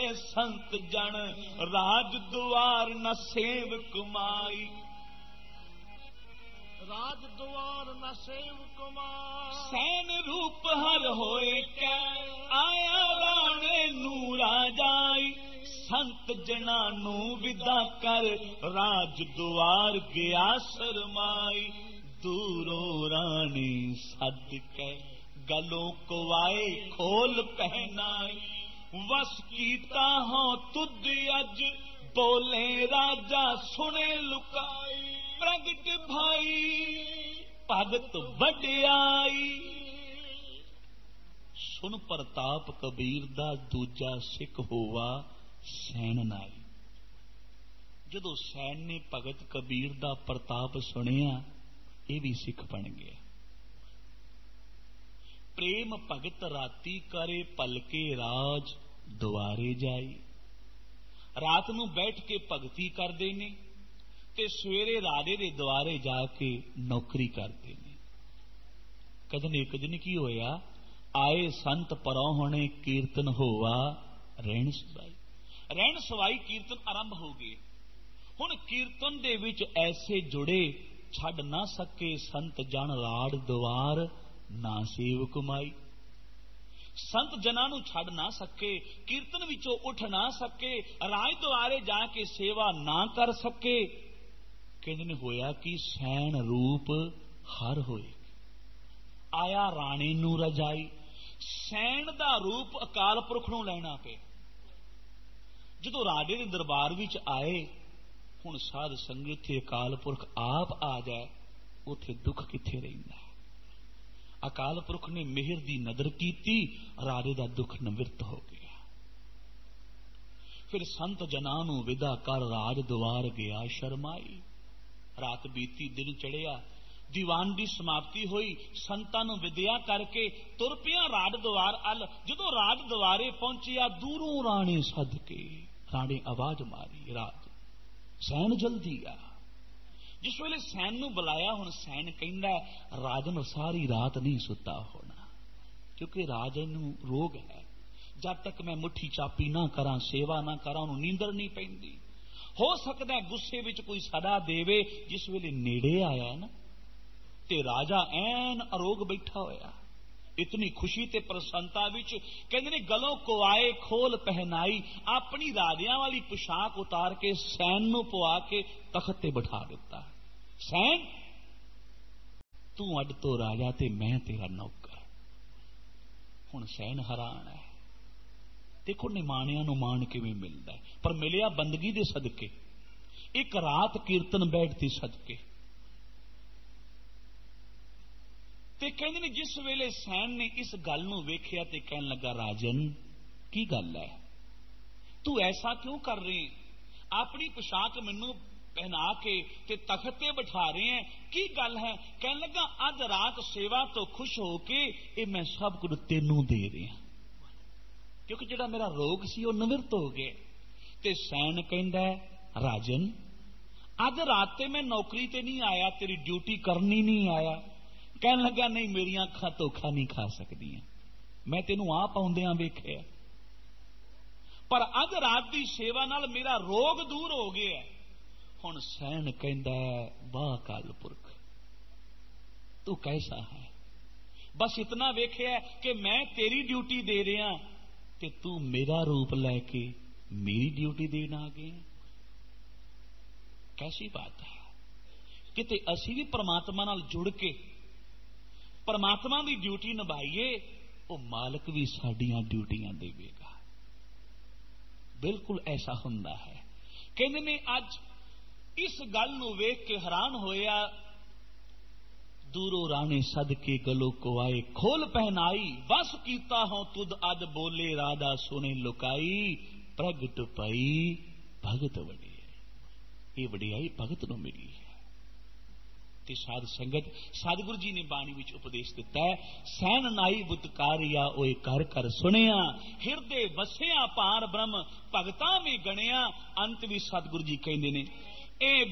संत जन राज द्वार न सेव कुमाई। राज द्वार न सेव कुमार सैन रूप हर होए कै आया राणे नू राजाई। संत जना नू विदा कर राज द्वार गया शरमाई। दूरों राणी सद कै गलों को आए खोल पहनाई। वस कीता हो तुद अज बोले राजा सुने लुकाई। प्रगट भाई भगत वड्याई। सुन प्रताप कबीर दा दूजा सिख होवा सैन नाई। जदों सैन ने भगत कबीर दा प्रताप सुनिया ये भी सिख बन गया। प्रेम भगत राती करे पलके राज दुआरे जाई। रात नू बैठ के भगती करते ने ते सवेरे राजे दे द्वारे जाके नौकरी करते ने। कदन एक दिन की होया आए संत परौहणे कीर्तन होवा रहन सवाई। रहन सवाई कीर्तन आरंभ हो गए। हुण कीर्तन दे विच ऐसे जुड़े छड़ ना सके संत जन राज द्वार ना सेव कुमाई। संत जना नू छड़ ना सके कीर्तन विचों उठ ना सके राज द्वारे जाके सेवा ना कर सके। कहने होया कि सैन रूप हर होए आया राणी नू रजाई। सैन दा रूप अकाल पुरख नू लेना पे। जदों राजे दे दरबार विच आए हुण साध संगत थे अकाल पुरख आप आ जाए उथे दुख किथे रहिंदा है। अकाल पुरख ने मेहर दी नदर कीती राजे दा दुख निवृत्त हो गया। फिर संत जना नू विदा कर राज द्वार गया शरमाई। रात बीती दिन चढ़िया दीवान की समाप्ति हुई। संतां नू विद्या करके तुर पिया राज द्वार अल। जदों राज द्वारे पहुंचिया दूरों राणे सद के राणे आवाज मारी राज सैन जल्दी आ। जिस वेले सैन नू बुलाया हुण सैन कहंदा राजन सारी रात नहीं सुता होना क्योंकि राजन नू रोग है। जब तक मैं मुट्ठी चापी ना करा सेवा ना करा उन्होंने नींदर नहीं पैंदी। हो सकता है गुस्से विच कोई सदा देवे। जिस वेले नेड़े आया ना ते राजा ऐन अरोग बैठा होया। इतनी खुशी ते प्रसन्नता विच कहंदे ने गलों को आए खोल पहनाई। अपनी राजियां वाली पोशाक उतार के सैन नू पवा के तख्त ते बिठा दिता। सैन तू अड तो राजा ते मैं तेरा नौकर। हुण सैन हैरान है। देखो निमाणियां नू मान किवें मिलदा है पर मिलिया बंदगी दे सदके। एक रात कीर्तन बैठती सदके ते कहंदे ने जिस वेले सैन ने इस गल नू वेखिया ते कहन लगा राजन की गल है तू ऐसा क्यों कर रहे हैं। अपनी पोशाक मैनू पहना के ते तख्त ते बिठा रहे हैं की गल है। कहन लगा अज रात सेवा तो खुश हो के ये मैं सब कुछ तेनू दे रहा क्योंकि जिहड़ा मेरा रोग सी वो निवृत्त हो गया। ते सैन कहंदा राजन अज रात ते मैं नौकरी ते नहीं आया तेरी ड्यूटी करनी नहीं आया। कहन लगा नहीं मेरिया अखां धोखा नहीं खा सकदियां मैं तेनू आप आउंदियां वेखिया पर अज रात की सेवा नाल मेरा रोग दूर हो गया। हुण सैन कहंदा वाह अकाल पुरख तू कैसा है। बस इतना वेखिया कि मैं तेरी ड्यूटी दे रहा ते तू मेरा रूप लैके मेरी ड्यूटी देना आ गया। कैसी बात है। किते असी भी परमात्मा नाल जुड़ के परमात्मा की ड्यूटी निभाइए वो मालिक भी साडियां ड्यूटियां देवेगा। बिल्कुल ऐसा हुंदा है। कहंदे ने अज इस गल नू वेख के हैरान होया। दूरों राणे सद के गलों को आए खोल पहनाई। बस कीता हो तुद अद बोले राधा सुने लुकाई। प्रगट पई भगत वडियाई। ये वडियाई भगत नू मिली है। ते साध संगत सतगुरु जी ने बाणी विच उपदेश दिता है सैन नाई बुतकारिया ओए कर कर सुनिया। हिरदे वसिया पार ब्रह्म भगतां में गणिया। अंत भी सतगुरु जी कहंदे ने ए